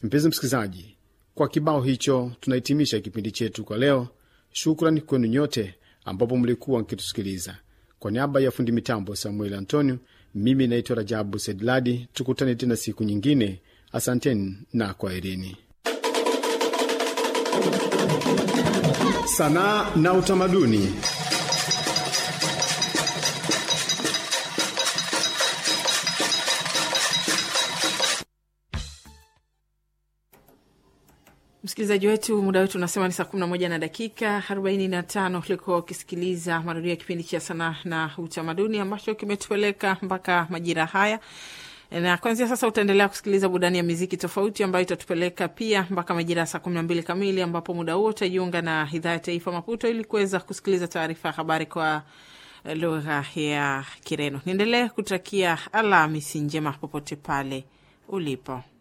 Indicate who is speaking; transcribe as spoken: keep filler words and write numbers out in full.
Speaker 1: Mpenzi msikilizaji, kwa kibao hicho tunahitimisha kipindi chetu kwa leo. Shukrani kwenu nyote ambapo mlikuwa mkitusikiliza. Kwa niaba ya fundi mitambo Samuel Antonio, mimi naitwa Rajabu Sedladi. Tukutane tena siku nyingine. Asanteni na kwaherini. Sanaa na utamaduni.
Speaker 2: Msikilizaji wetu, muda wetu unasema ni saa kumi na moja na dakika arobaini na tano. Ulikuwa ukisikiliza marudio ya kipindi cha sanaa na utamaduni ambacho kimetupeleka mpaka majira haya, na kuanzia sasa utaendelea kusikiliza burudani ya muziki tofauti ambayo itatupeleka pia mpaka majira ya saa kumi na mbili kamili, ambapo muda huo utajiunga na idhaa ya taifa Maputo ili kuweza kusikiliza taarifa ya habari kwa lugha ya Kireno. Niendelee kutakia Alhamisi njema popote pale ulipo.